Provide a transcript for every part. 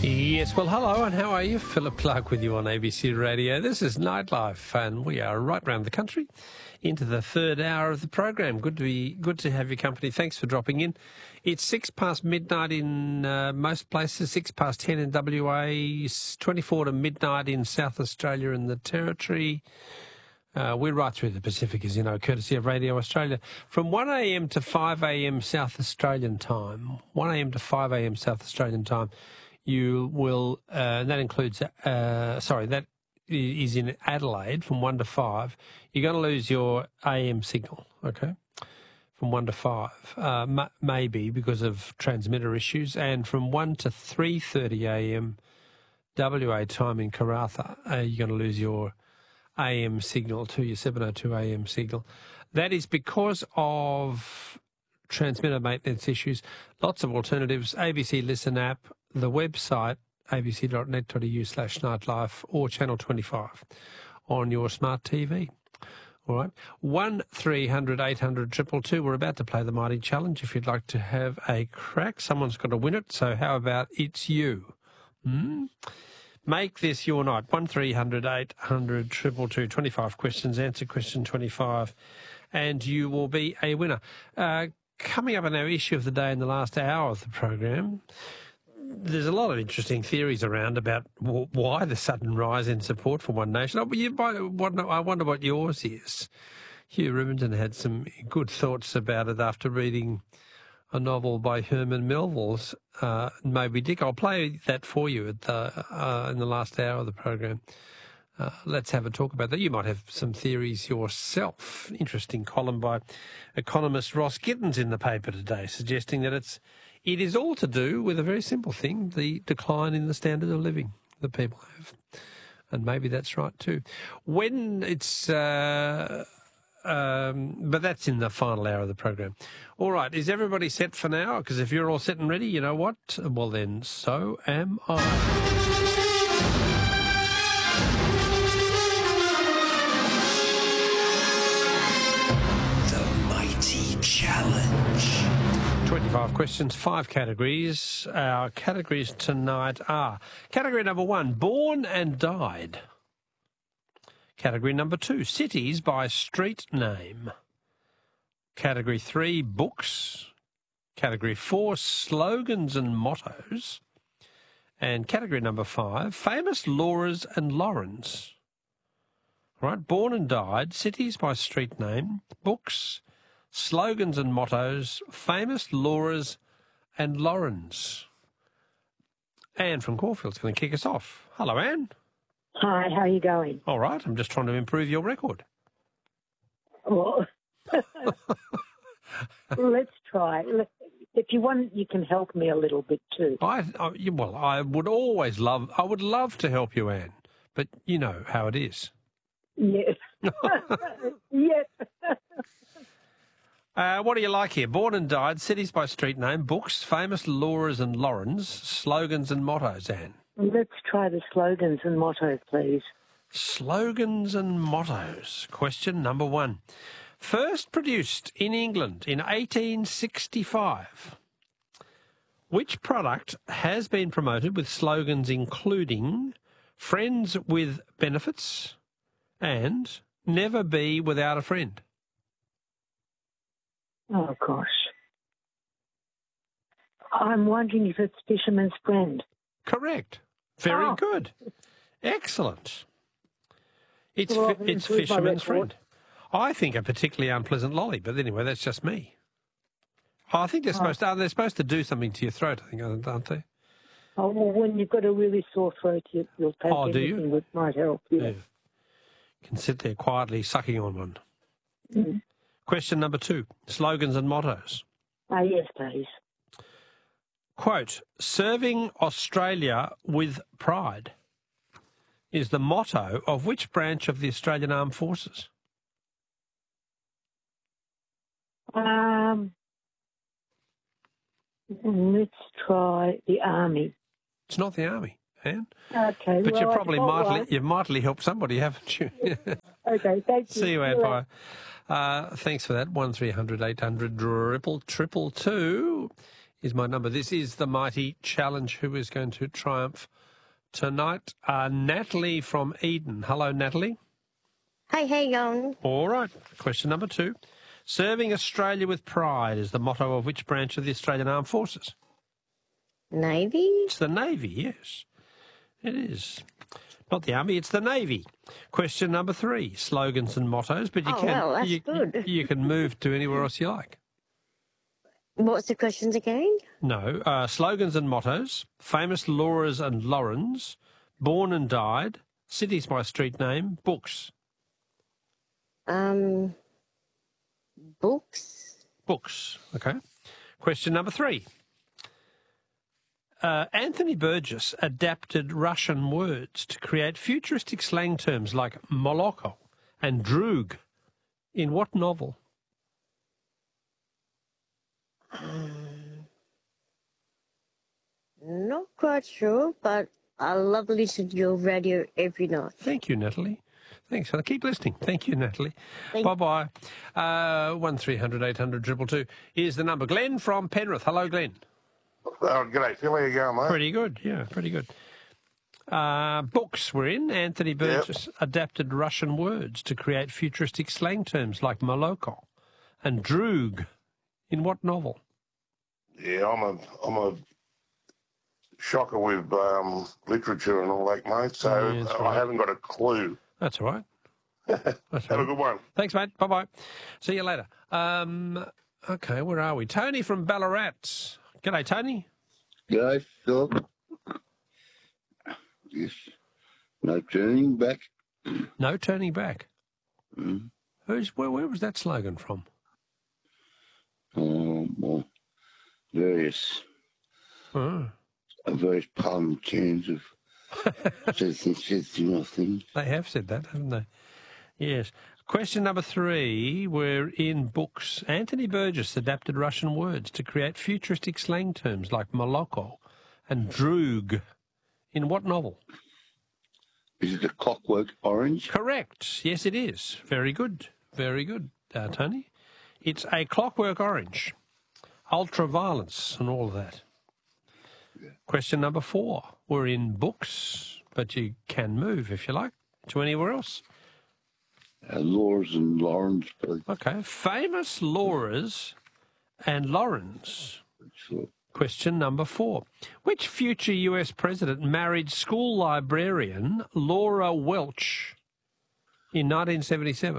Yes, well, hello, and how are you? Philip Clark with you on ABC Radio. This is Nightlife, and we are right round the country into the third hour of the program. Good to have your company. Thanks for dropping in. It's 6 past midnight in most places, 6 past 10 in WA, 24 to midnight in South Australia and the Territory. We're right through the Pacific, as you know, courtesy of Radio Australia. From 1am to 5am South Australian time, 1am to 5am South Australian time, you will, that includes, that is in Adelaide from 1 to 5. You're going to lose your AM signal, okay, from 1 to 5, maybe because of transmitter issues. And from 1 to 3:30am WA time in Karratha, you're going to lose your AM signal to your 702 AM signal. That is because of transmitter maintenance issues. Lots of alternatives, ABC Listen app, the website, abc.net.au/nightlife, or Channel 25 on your smart TV. All right. 1300 800 222. We're about to play the Mighty Challenge. If you'd like to have a crack, someone's got to win it. So how about it's you? Make this your night. 1300 800 222. 25 questions. Answer question 25, and you will be a winner. Coming up on our issue of the day in the last hour of the program, there's a lot of interesting theories around about why the sudden rise in support for One Nation. I wonder what yours is. Hugh Riminton had some good thoughts about it after reading a novel by Herman Melville's Moby Dick. I'll play that for you in the last hour of the program. Let's have a talk about that. You might have some theories yourself. Interesting column by economist Ross Gittins in the paper today, suggesting that it is all to do with a very simple thing, the decline in the standard of living that people have. And maybe that's right too. When it's... but that's in the final hour of the program. All right, is everybody set for now? Because if you're all set and ready, you know what? Well then, so am I. Challenge. 25 questions, 5 categories. Our categories tonight are category number 1, born and died. Category number 2, cities by street name. Category 3, books. Category 4, slogans and mottos. And category number 5, famous Lauras and Laurens. All right, born and died, cities by street name, books, slogans and mottos, famous Lauras and Laurens. Anne from Caulfield's going to kick us off. Hello, Anne. Hi, how are you going? All right, I'm just trying to improve your record. Well, let's try. If you want, you can help me a little bit too. I would love to help you, Anne, but you know how it is. Yes. Yes. What do you like here? Born and died, cities by street name, books, famous Lauras and Laurens, slogans and mottos, Anne. Let's try the slogans and mottos, please. Slogans and mottos. Question number 1. First produced in England in 1865. Which product has been promoted with slogans including friends with benefits and never be without a friend? Oh, gosh. I'm wondering if it's Fisherman's Friend. Correct. Very good. Excellent. It's Fisherman's Friend. I think a particularly unpleasant lolly, but anyway, that's just me. I think they're supposed to do something to your throat, I think, aren't they? Oh, well, when you've got a really sore throat, you'll take anything that might help. Yeah. You can sit there quietly sucking on one. Mm. Question number 2, slogans and mottos. Yes, please. Quote, serving Australia with pride is the motto of which branch of the Australian Armed Forces? Let's try the Army. It's not the Army, Anne. Okay. But you've mightily helped somebody, haven't you? Okay, thank you. See you, Anne. Bye. Thanks for that. 1300 800 222 is my number. This is the Mighty Challenge. Who is going to triumph tonight? Natalie from Eden. Hello, Natalie. Hey, how you going? All right. Question number 2. Serving Australia with pride is the motto of which branch of the Australian Armed Forces? Navy? It's the Navy, yes. It is. Not the Army, it's the Navy. Question number 3. Slogans and mottos, but you can move to anywhere else you like. What's the questions again? No. Slogans and mottos, famous Lauras and Laurens, born and died, cities by street name, books. Books. Books, okay. Question number 3. Anthony Burgess adapted Russian words to create futuristic slang terms like moloko and droog. In what novel? Not quite sure, but I love listening to your radio every night. Thank you, Natalie. Thanks. I'll keep listening. Thank you, Natalie. Bye-bye. 1300 800 222 is the number. Glenn from Penrith. Hello, Glenn. Oh, g'day, Phil. How you going, mate? Pretty good, yeah, pretty good. Books we're in. Anthony Burgess adapted Russian words to create futuristic slang terms like moloko and droog. In what novel? Yeah, I'm a shocker with literature and all that, mate, so Yeah, I haven't got a clue. That's all right. Have a good one. Thanks, mate. Bye-bye. See you later. Okay, where are we? Tony from Ballarat. G'day, Tony. G'day, Philip. Yes. No turning back. No turning back. Mm. Where was that slogan from? Well, various parliamentarians have said similar things. They have said that, haven't they? Yes. Question number 3. We're in books. Anthony Burgess adapted Russian words to create futuristic slang terms like moloko and droog. In what novel? Is it A Clockwork Orange? Correct. Yes, it is. Very good. Very good, Tony. It's A Clockwork Orange. Ultraviolence and all of that. Yeah. Question number 4. We're in books, but you can move, if you like, to anywhere else. Lauras and Laurens, please. Okay. Famous Lauras and Laurens. Sure. Question number 4. Which future US president married school librarian Laura Welch in 1977?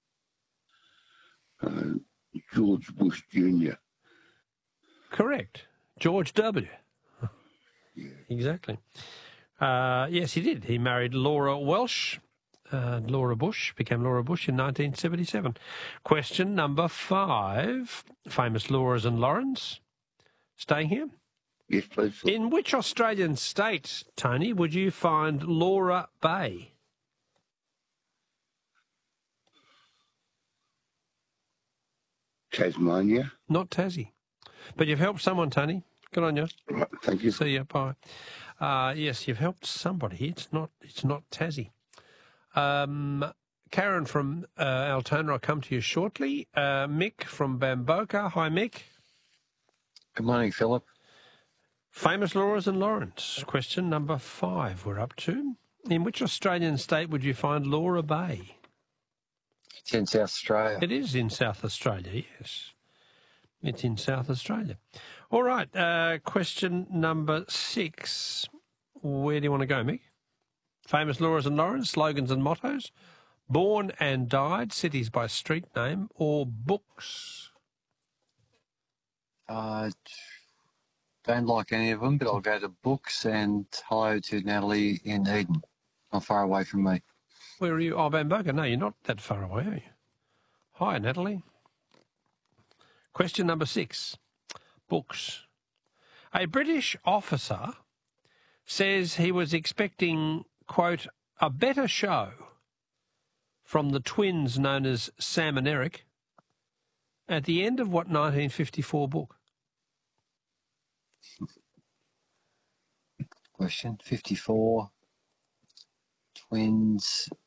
George Bush Jr. Correct. George W. Yeah. Exactly. Yes, he did. He married Laura Welch. Laura Bush became Laura Bush in 1977. Question number 5. Famous Lauras and Laurens. Staying here? Yes, please. In which Australian state, Tony, would you find Laura Bay? Tasmania. Not Tassie. But you've helped someone, Tony. Good on you. Right, thank you. See you. Bye. Yes, you've helped somebody. It's not Tassie. Karen from Altona, I'll come to you shortly. Mick from Bamboka. Hi, Mick. Good morning, Philip. Famous Lauras and Laurens. Question number 5 we're up to. In which Australian state would you find Laura Bay? It's in South Australia. It is in South Australia, yes. It's in South Australia. All right, question number 6. Where do you want to go, Mick? Famous Lauras and Laurens, slogans and mottos, born and died, cities by street name, or books? Don't like any of them, but I'll go to books and hello to Natalie in Eden. Not far away from me. Where are you? Oh, Bamboka. No, you're not that far away, are you? Hi, Natalie. Question number 6. Books. A British officer says he was expecting, quote, a better show from the twins known as Sam and Eric at the end of what 1954 book? Question 54. Twins.